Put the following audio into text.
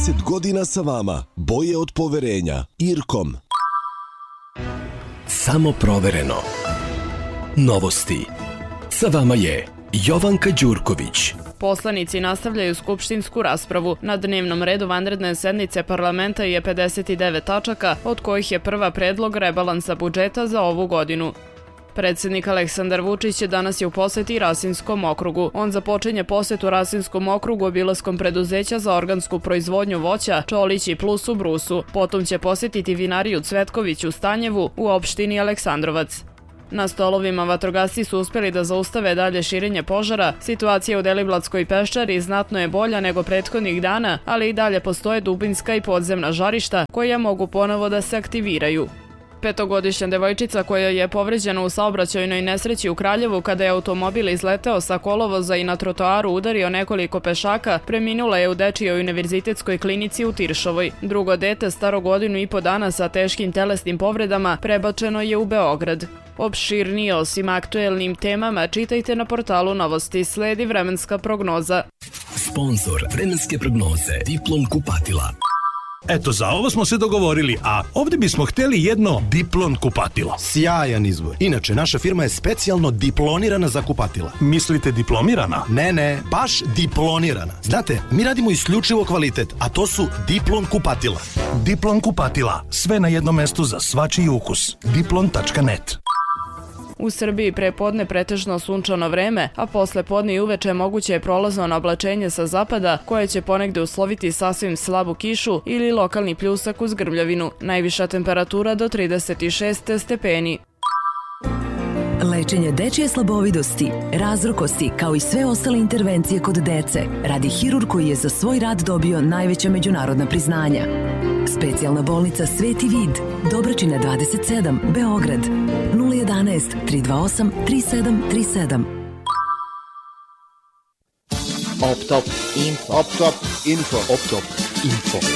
30 godina sa vama. Boje od poverenja. Irkom. Samo provereno. Novosti. Sa vama je Jovanka Đurković. Poslanici nastavljaju skupštinsku raspravu. Na dnevnom redu vanredne sednice parlamenta je 59 tačaka, od kojih je prva predlog rebalansa budžeta za ovu godinu. Predsjednik Aleksandar Vučić danas je u poseti Rasinskom okrugu. On započinje posetu Rasinskom okrugu obilaskom preduzeća za organsku proizvodnju voća Čolić i Plus u Brusu. Potom će posjetiti vinariju Cvetković u Stanjevu u opštini Aleksandrovac. Na stolovima vatrogasci su uspjeli da zaustave dalje širenje požara. Situacija u Deliblatskoj peščari znatno je bolja nego prethodnih dana, ali i dalje postoje dubinska i podzemna žarišta koja mogu ponovo da se aktiviraju. Petogodišnja devojčica koja je povređena u saobraćajnoj nesreći u Kraljevu kada je automobil izleteo sa kolovoza i na trotoaru udario nekoliko pešaka, preminula je u Dečijoj univerzitetskoj klinici u Tiršovoj. Drugo dete, staro 1,5 godinu dana sa teškim telesnim povredama, prebačeno je u Beograd. Opširnije o svim aktuelnim temama čitajte na portalu Novosti. Sledi vremenska prognoza. Sponzor vremenske prognoze Diplon kupatila. Eto, za ovo smo se dogovorili, a ovdje bismo htjeli jedno Diplon kupatilo. Sjajan izbor. Inače, naša firma je specijalno diplonirana za kupatila. Mislite diplomirana? Ne, baš diplonirana. Znate, mi radimo isključivo kvalitet, a to su Diplon kupatila. Diplon kupatila. Sve na jednom mestu za svačiji ukus. Diplon.net. U Srbiji prepodne pretežno sunčano vreme, a posle podne i uveče moguće je prolazno oblačenje sa zapada koje će ponegde usloviti sasvim slabu kišu ili lokalni pljusak uz grmljavinu. Najviša temperatura do 36 stepeni. Lečenje dečije slabovidosti, razrokosti kao i sve ostale intervencije kod dece radi hirurg koji je za svoj rad dobio najveća međunarodna priznanja. Specijalna bolnica Sveti Vid, Dobračina 27, Beograd, 011 328 3737. Optop Info.